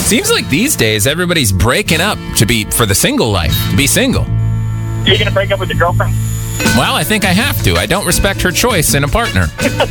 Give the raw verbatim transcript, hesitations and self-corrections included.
Seems like these days everybody's breaking up to be for the single life, to be single. Are you going to break up with your girlfriend? Well, I think I have to. I don't respect her choice in a partner.